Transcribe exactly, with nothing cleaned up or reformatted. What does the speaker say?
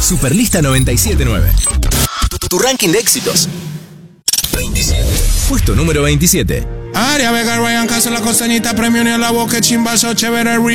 Superlista noventa y siete nueve. Tu, tu, tu ranking de éxitos. veintisiete. Puesto número veintisiete. Aria Vega, Ryan Castro, La Costañita, Premio ni a la boca, chimbazo, chévere,